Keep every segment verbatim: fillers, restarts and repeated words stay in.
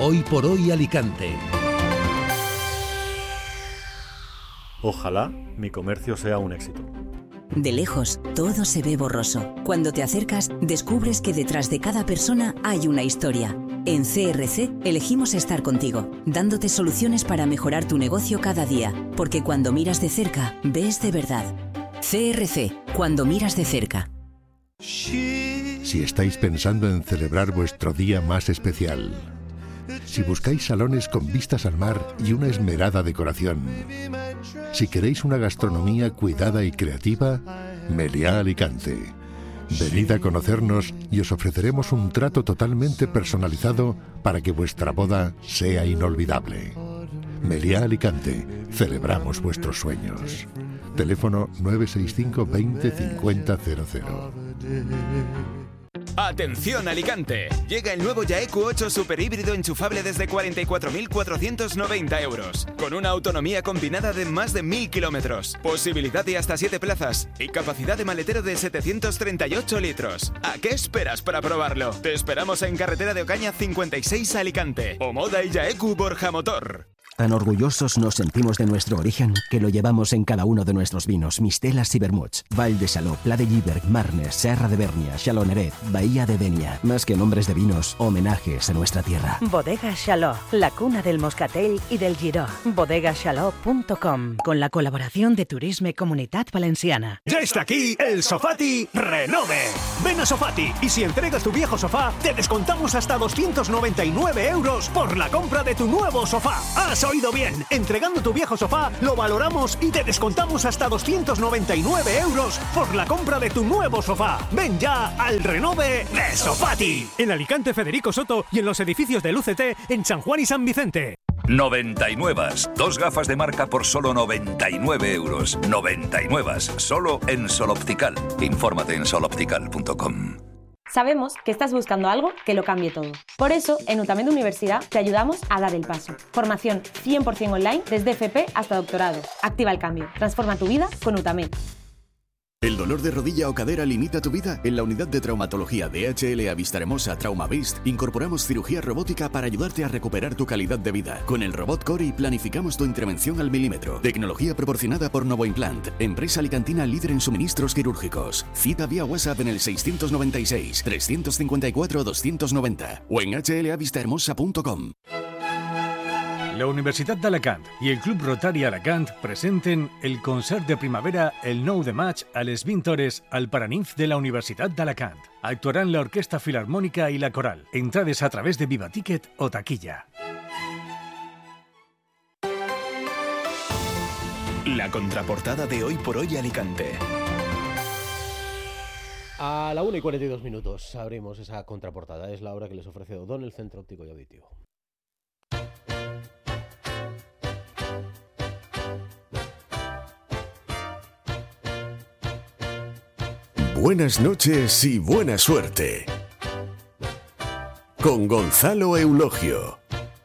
Hoy por hoy Alicante. Ojalá mi comercio sea un éxito. De lejos, todo se ve borroso. Cuando te acercas, descubres que detrás de cada persona hay una historia. En C R C elegimos estar contigo, dándote soluciones para mejorar tu negocio cada día, porque cuando miras de cerca, ves de verdad. C R C, cuando miras de cerca. Si estáis pensando en celebrar vuestro día más especial, si buscáis salones con vistas al mar y una esmerada decoración, si queréis una gastronomía cuidada y creativa, Meliá Alicante. Venid a conocernos y os ofreceremos un trato totalmente personalizado para que vuestra boda sea inolvidable. Meliá Alicante, celebramos vuestros sueños. Teléfono nueve seis cinco veinte cincuenta cero cero. ¡Atención Alicante! Llega el nuevo Yaeku ocho Super híbrido enchufable desde cuarenta y cuatro mil cuatrocientos noventa euros, con una autonomía combinada de más de mil kilómetros, posibilidad de hasta siete plazas y capacidad de maletero de setecientos treinta y ocho litros. ¿A qué esperas para probarlo? Te esperamos en Carretera de Ocaña cincuenta y seis Alicante, o Moda y Yaeku Borja Motor. Tan orgullosos nos sentimos de nuestro origen que lo llevamos en cada uno de nuestros vinos, mistelas y vermuts. Val de Saló, Pla de Lliberg, Marnes, Serra de Bernia, Xaloneret, Bahía de Denia. Más que nombres de vinos, homenajes a nuestra tierra. Bodega Xaló, la cuna del moscatel y del giró. bodega xaló punto com, con la colaboración de Turisme Comunitat Valenciana. Ya está aquí el Sofati Renove. Ven a Sofati y si entregas tu viejo sofá, te descontamos hasta doscientos noventa y nueve euros por la compra de tu nuevo sofá. ¡Has oído bien! Entregando tu viejo sofá, lo valoramos y te descontamos hasta doscientos noventa y nueve euros por la compra de tu nuevo sofá. Ven ya al Renove de Sofati. En Alicante, Federico Soto, y en los edificios del U C T en San Juan y San Vicente. noventa y nueve. Dos gafas de marca por solo noventa y nueve euros. noventa y nueve. Solo en Sol Optical. Infórmate en sol optical punto com. Sabemos que estás buscando algo que lo cambie todo. Por eso, en Utamed Universidad te ayudamos a dar el paso. Formación cien por cien online desde F P hasta doctorado. Activa el cambio. Transforma tu vida con Utamed. ¿El dolor de rodilla o cadera limita tu vida? En la unidad de traumatología de H L A Vistahermosa TraumaVist incorporamos cirugía robótica para ayudarte a recuperar tu calidad de vida. Con el robot Cori planificamos tu intervención al milímetro. Tecnología proporcionada por Novoimplant, empresa alicantina líder en suministros quirúrgicos. Cita vía WhatsApp en el seiscientos noventa y seis, trescientos cincuenta y cuatro, doscientos noventa o en h l a vistahermosa punto com. La Universitat d'Alacant i el Club Rotari Alacant presenten el concert de primavera el nou de maig a les vint hores al Paranimf de la Universitat d'Alacant. Actuaran la Orquesta Filarmònica i la Coral. Entrades a través de Viva Ticket o taquilla. La contraportada de Hoy por Hoy Alicante. A la una y cuarenta y dos minutos abrimos esa contraportada. Es la hora que les ofrece Odón, el Centro Óptico y Auditivo. Buenas noches y buena suerte. Con Gonzalo Eulogio.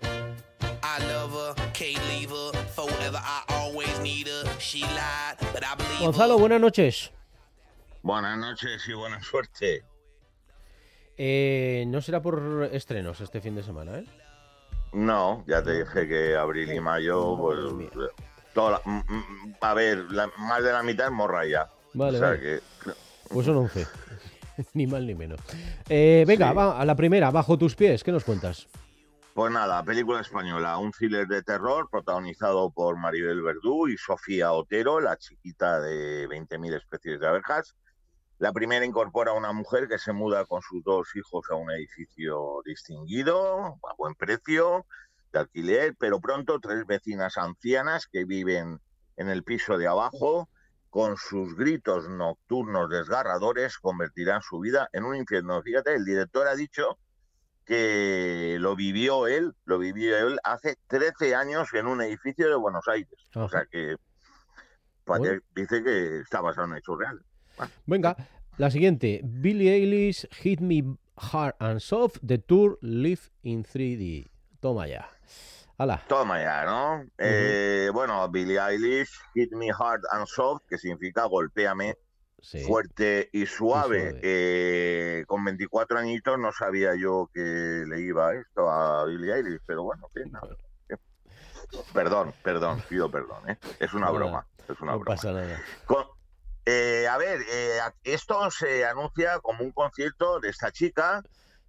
Gonzalo, buenas noches. Buenas noches y buena suerte. Eh, no será por estrenos este fin de semana, ¿eh? No, ya te dije que abril y mayo, pues... Toda la, a ver, la, más de la mitad es morra ya. Vale, o sea vale. que... Pues son once. Ni más ni menos. Eh, venga, sí. Va a la primera, Bajo tus pies. ¿Qué nos cuentas? Pues nada, película española, un thriller de terror protagonizado por Maribel Verdú y Sofía Otero, la chiquita de veinte mil especies de abejas. La primera incorpora a una mujer que se muda con sus dos hijos a un edificio distinguido, a buen precio, de alquiler, pero pronto tres vecinas ancianas que viven en el piso de abajo, con sus gritos nocturnos desgarradores, convertirán su vida en un infierno. Fíjate, el director ha dicho que lo vivió él, lo vivió él hace trece años en un edificio de Buenos Aires. Ajá. O sea que bueno. Dice que está basado en hechos reales. Bueno. Venga, la siguiente. Billie Eilish, Hit Me Hard and Soft, The Tour Live in tres D. Toma ya. Hala. Toma ya, ¿no? Uh-huh. Eh, bueno, Billie Eilish, Hit Me Hard and Soft, que significa golpéame Sí. Fuerte y suave. Y suave. Eh, con veinticuatro añitos no sabía yo que le iba esto a Billie Eilish, pero bueno, que nada. Perdón, perdón, pido perdón, ¿eh? Es una Nada, broma, es una no broma. pasa nada. Con- eh, a ver, eh, esto se anuncia como un concierto de esta chica,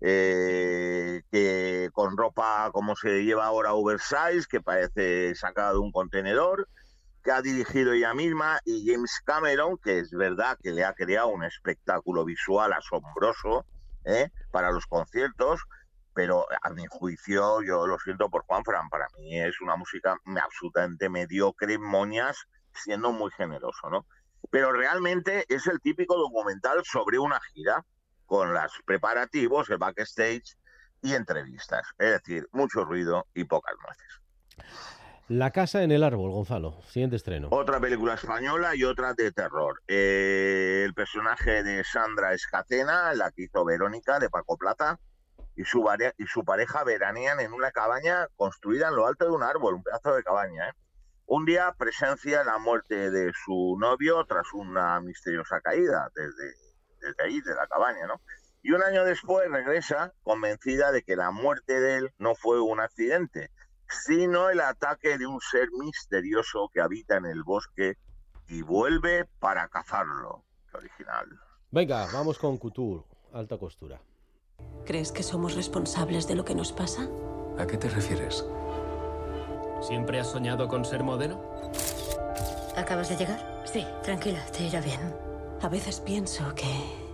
eh, que con ropa como se lleva ahora oversize, que parece sacada de un contenedor, que ha dirigido ella misma, y James Cameron, que es verdad que le ha creado un espectáculo visual asombroso, ¿eh? Para los conciertos, pero a mi juicio, yo lo siento por Juanfran, para mí es una música absolutamente mediocre, moñas, siendo muy generoso, ¿no? Pero realmente es el típico documental sobre una gira, con los preparativos, el backstage y entrevistas. Es decir, mucho ruido y pocas nueces. La casa en el árbol, Gonzalo. Siguiente estreno. Otra película española y otra de terror. Eh, el personaje de Sandra Escacena, la que hizo Verónica, de Paco Plaza, y su, vare- y su pareja veranean en una cabaña construida en lo alto de un árbol, un pedazo de cabaña, ¿eh? Un día presencia la muerte de su novio tras una misteriosa caída desde, desde ahí, de la cabaña, ¿no? Y un año después regresa convencida de que la muerte de él no fue un accidente, sino el ataque de un ser misterioso que habita en el bosque y vuelve para cazarlo. Qué original. Venga, vamos con Couture, alta costura. ¿Crees que somos responsables de lo que nos pasa? ¿A qué te refieres? ¿Siempre has soñado con ser modelo? ¿Acabas de llegar? Sí, tranquila, te irá bien. A veces pienso que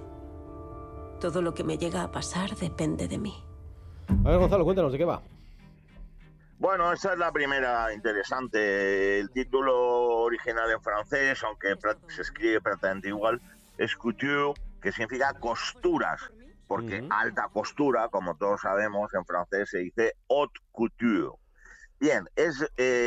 todo lo que me llega a pasar depende de mí. A ver, Gonzalo, cuéntanos, ¿de qué va? Bueno, esa es la primera interesante. El título original en francés, aunque se escribe prácticamente igual, es Couture, que significa costuras, porque uh-huh. alta costura, como todos sabemos, en francés se dice haute couture. Bien, es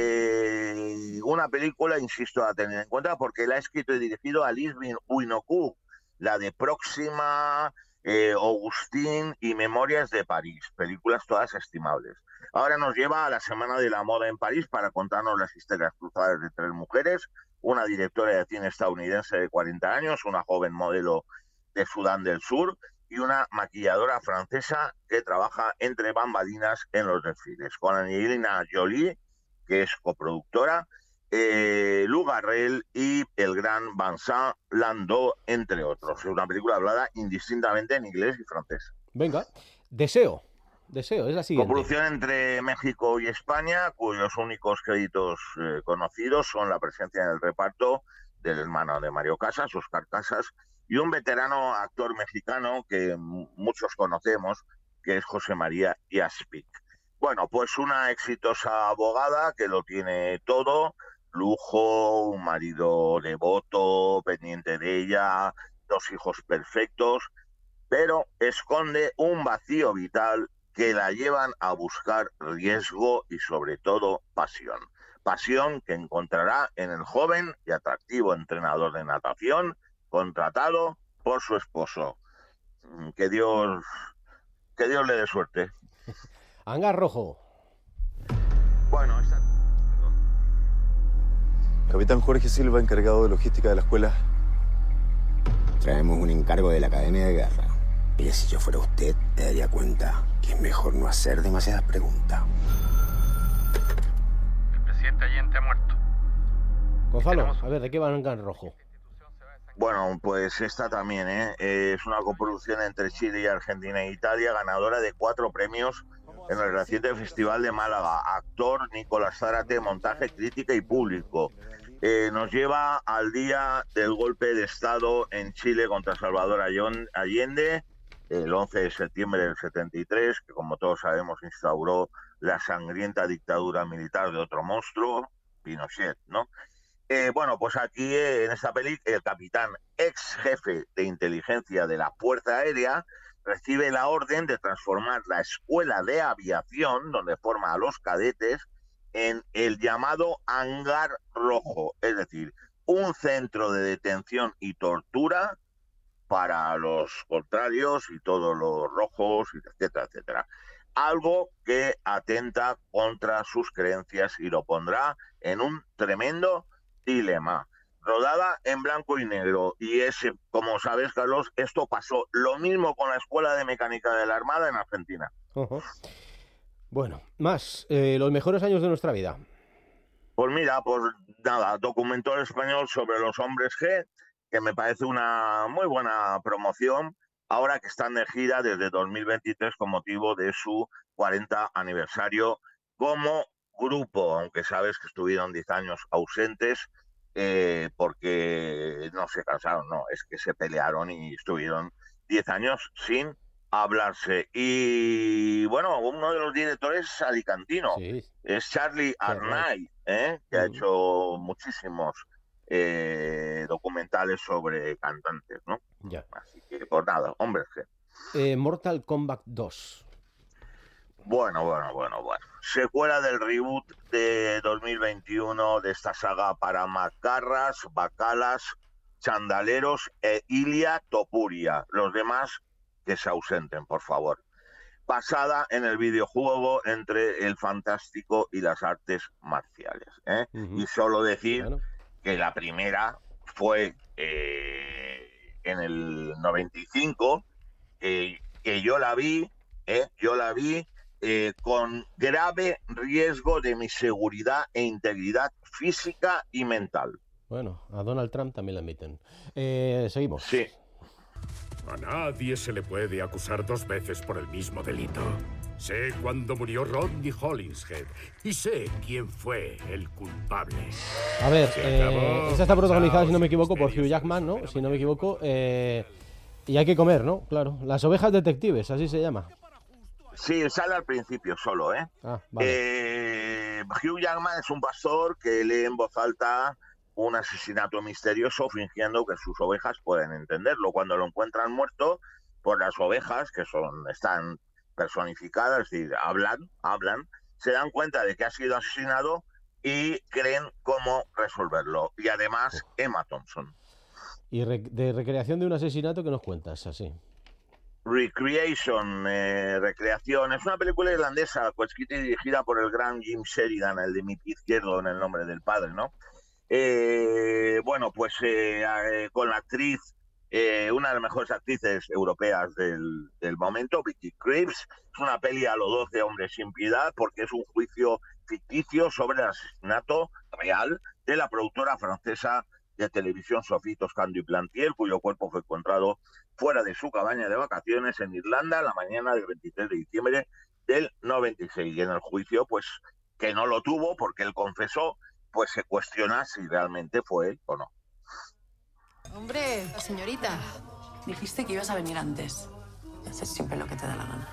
eh, una película, insisto, a tener en cuenta, porque la ha escrito y dirigido Alice Winocourt, la de Próxima, eh, Augustín y Memorias de París, películas todas estimables. Ahora nos lleva a la Semana de la Moda en París para contarnos las historias cruzadas de tres mujeres, una directora de cine estadounidense de cuarenta años, una joven modelo de Sudán del Sur y una maquilladora francesa que trabaja entre bambalinas en los desfiles, con Angelina Jolie, que es coproductora, eh, Lou Garrel y el gran Vincent Landau, entre otros. Es una película hablada indistintamente en inglés y francés. Venga, Deseo. Deseo, es la siguiente. Coproducción entre México y España, cuyos únicos créditos eh, conocidos son la presencia en el reparto del hermano de Mario Casas, Oscar Casas, y un veterano actor mexicano que muchos conocemos, que es José María Yaspic. Bueno, pues una exitosa abogada que lo tiene todo, lujo, un marido devoto, pendiente de ella, dos hijos perfectos, pero esconde un vacío vital que la llevan a buscar riesgo y sobre todo pasión. Pasión que encontrará en el joven y atractivo entrenador de natación contratado por su esposo. Que Dios, que Dios le dé suerte. Hangar Rojo. Bueno, esta... Capitán Jorge Silva, encargado de logística de la escuela. Traemos un encargo de la Academia de Guerra. Mire, si yo fuera usted, me daría cuenta que es mejor no hacer demasiadas preguntas. El presidente Allende ha muerto. Gonzalo, a ver, ¿de qué va Hangar Rojo? Bueno, pues esta también, ¿eh? Es una coproducción entre Chile y Argentina e Italia, ganadora de cuatro premios en el reciente Festival de Málaga. Actor Nicolás Zárate, montaje, crítica y público. Eh, nos lleva al día del golpe de Estado en Chile contra Salvador Allende, el once de septiembre del setenta y tres, que como todos sabemos instauró la sangrienta dictadura militar de otro monstruo, Pinochet, ¿no? Eh, bueno, pues aquí eh, en esta peli el capitán, ex jefe de inteligencia de la Fuerza Aérea, recibe la orden de transformar la escuela de aviación, donde forma a los cadetes, en el llamado Hangar Rojo, es decir, un centro de detención y tortura para los contrarios y todos los rojos, etcétera, etcétera. Algo que atenta contra sus creencias y lo pondrá en un tremendo dilema. rodada en blanco y negro. Y es, como sabes, Carlos, esto pasó lo mismo con la Escuela de Mecánica de la Armada en Argentina. Uh-huh. Bueno, más, eh, los mejores años de nuestra vida. Pues mira, pues nada, documental español sobre los hombres G, que me parece una muy buena promoción, ahora que están de gira desde dos mil veintitrés con motivo de su cuarenta aniversario como grupo, aunque sabes que estuvieron diez años ausentes, eh, porque no se cansaron, no, es que se pelearon y estuvieron diez años sin hablarse. Y bueno, uno de los directores es alicantino, sí. Es Charlie Arnaiz, ¿eh? que uh-huh. ha hecho muchísimos eh, documentales sobre cantantes, ¿no? Ya. Así que, pues nada, hombres que... Eh, Mortal Kombat dos. Bueno, bueno, bueno, bueno. Secuela del reboot de dos mil veintiuno de esta saga para macarras, bacalas, chandaleros e Ilia Topuria. Los demás que se ausenten, por favor. Basada en el videojuego entre el fantástico y las artes marciales, ¿eh? Uh-huh. Y solo decir claro. que la primera fue eh, en el noventa y cinco, eh, que yo la vi, eh, yo la vi eh, con grave riesgo de mi seguridad e integridad física y mental. Bueno, a Donald Trump también la admiten. Eh, seguimos. Sí. A nadie se le puede acusar dos veces por el mismo delito. Sé cuándo murió Rodney Hollingshead y sé quién fue el culpable. A ver, eh, esta está protagonizada, si no me equivoco, por Hugh Jackman, ¿no? Si no me equivoco. Eh, y hay que comer, ¿no? Claro. Las ovejas detectives, así se llama. Sí, sale al principio solo, ¿eh? Ah, vale. eh Hugh Jackman es un pastor que lee en voz alta un asesinato misterioso fingiendo que sus ovejas pueden entenderlo. Cuando lo encuentran muerto, pues las ovejas, que son están personificadas, es decir, hablan, hablan, se dan cuenta de que ha sido asesinado y creen cómo resolverlo. Y además, Emma Thompson. Y re de recreación de un asesinato, ¿qué nos cuentas? Así. Recreation, eh, recreación, es una película irlandesa, coescrita y dirigida por el gran Jim Sheridan, el de mi pie izquierdo en El nombre del padre, ¿no? Eh, bueno, pues eh, eh, con la actriz, eh, una de las mejores actrices europeas del, del momento, Vicky Krieps. Es una peli a los doce hombres sin piedad porque es un juicio ficticio sobre el asesinato real de la productora francesa de televisión Sophie Toscano y Plantier, cuyo cuerpo fue encontrado fuera de su cabaña de vacaciones en Irlanda la mañana del veintitrés de diciembre del noventa y seis. Y en el juicio, pues, que no lo tuvo porque él confesó, pues se cuestiona si realmente fue él o no. Hombre, señorita, dijiste que ibas a venir antes. Haces siempre lo que te da la gana.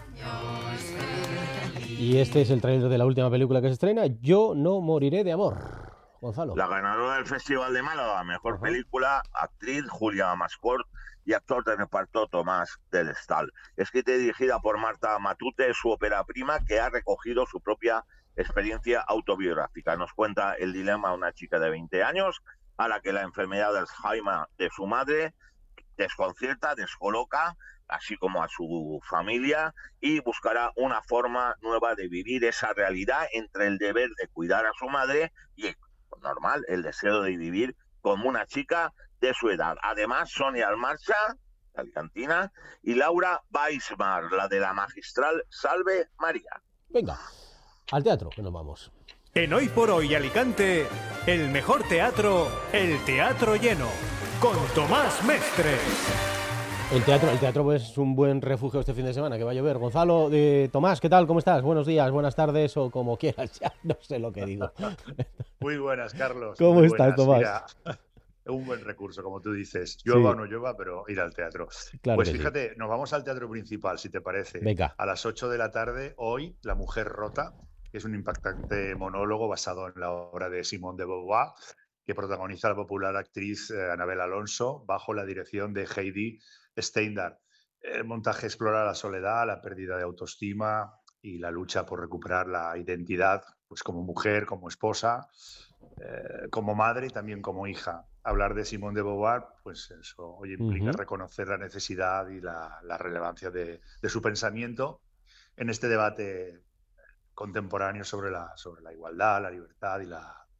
Y este es el tráiler de la última película que se estrena, Yo no moriré de amor. Gonzalo. La ganadora del Festival de Málaga, mejor uh-huh. película, actriz Julia Mascort y actor de reparto Tomás del Estal. Escrita y dirigida por Marta Matute, su ópera prima que ha recogido su propia experiencia autobiográfica. Nos cuenta el dilema de una chica de veinte años a la que la enfermedad de Alzheimer de su madre desconcierta, descoloca, así como a su familia, y buscará una forma nueva de vivir esa realidad entre el deber de cuidar a su madre y, normal, el deseo de vivir como una chica de su edad. Además, Sonia Almarcha, alicantina, y Laura Weismar, la de la magistral Salve María. Venga, al teatro, que nos vamos. En Hoy por Hoy Alicante, el mejor teatro, el Teatro Lleno, con Tomás Mestre. El teatro, el teatro pues, es un buen refugio este fin de semana, que va a llover. Gonzalo, eh, Tomás, ¿qué tal? ¿Cómo estás? Buenos días, buenas tardes o como quieras, ya no sé lo que digo. Muy buenas, Carlos. ¿Cómo Muy estás, buenas. Tomás? Mira, un buen recurso, como tú dices. Llueva sí. o no llueva, pero ir al teatro. Claro pues que fíjate, sí. Nos vamos al teatro principal, si te parece. Venga. A las ocho de la tarde, hoy, La mujer rota, que es un impactante monólogo basado en la obra de Simone de Beauvoir, que protagoniza la popular actriz eh, Anabel Alonso, bajo la dirección de Heidi Steindar. El montaje explora la soledad, la pérdida de autoestima y la lucha por recuperar la identidad, pues como mujer, como esposa, eh, como madre y también como hija. Hablar de Simone de Beauvoir, pues eso hoy implica uh-huh. reconocer la necesidad y la, la relevancia de, de su pensamiento en este debate contemporáneo sobre la, sobre la igualdad, la libertad y la,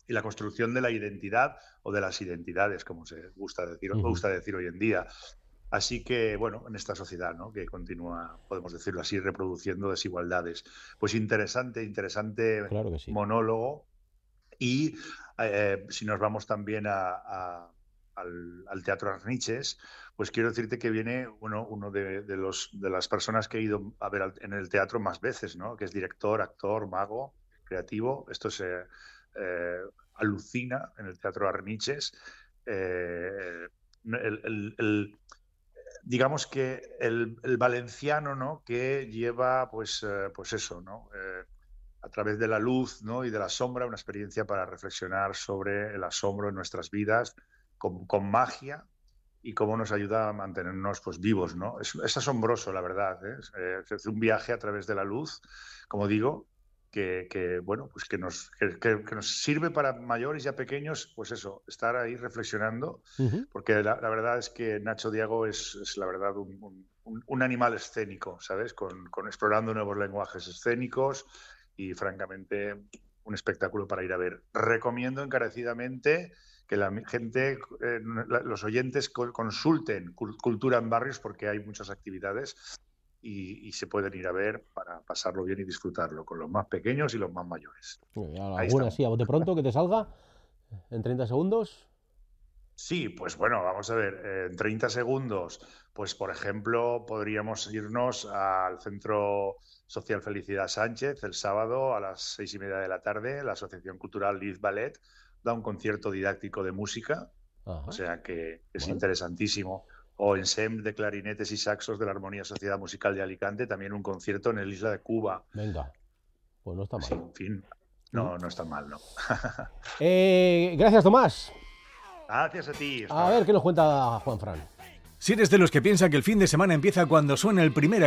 y la construcción de la identidad o de las identidades, como se gusta decir, uh-huh. gusta decir hoy en día. Así que, bueno, en esta sociedad, ¿no?, que continúa, podemos decirlo así, reproduciendo desigualdades. Pues interesante, interesante claro que sí. monólogo. Y eh, si nos vamos también a, a, al, al Teatro Arniches, pues quiero decirte que viene uno, uno de, de, los, de las personas que he ido a ver en el teatro más veces, ¿no?, que es director, actor, mago, creativo. Esto se eh, alucina en el Teatro Arniches. Eh, el, el, el digamos que el, el valenciano, ¿no?, que lleva, pues, eh, pues eso, ¿no?, eh, a través de la luz, ¿no?, y de la sombra, una experiencia para reflexionar sobre el asombro en nuestras vidas, con, con magia, y cómo nos ayuda a mantenernos, pues, vivos, ¿no? Es, es asombroso, la verdad, ¿eh? Es un viaje a través de la luz, como digo, que, que bueno, pues que nos, que, que nos sirve para mayores y a pequeños, pues eso, estar ahí reflexionando, uh-huh. porque la, la verdad es que Nacho Diago es, es la verdad, un, un, un animal escénico, ¿sabes? Con, con explorando nuevos lenguajes escénicos, y francamente un espectáculo para ir a ver. Recomiendo encarecidamente que la gente, eh, los oyentes consulten Cultura en Barrios, porque hay muchas actividades y, y se pueden ir a ver para pasarlo bien y disfrutarlo con los más pequeños y los más mayores. Alguna sí, a bote pronto, que te salga en treinta segundos. Sí, pues bueno, vamos a ver, en treinta segundos, pues por ejemplo, podríamos irnos al Centro Social Felicidad Sánchez el sábado a las seis y media de la tarde. La Asociación Cultural Liz Ballet da un concierto didáctico de música, ajá. O sea que es bueno. Interesantísimo. O en S E M de clarinetes y saxos de la Armonía Sociedad Musical de Alicante, también un concierto en el Isla de Cuba. Venga, pues no está mal. Sí, en fin, no, no está mal, no. eh, gracias, Tomás. Gracias a ti. A ver qué nos cuenta Juan Fran. Si eres de los que piensa que el fin de semana empieza cuando suena el primer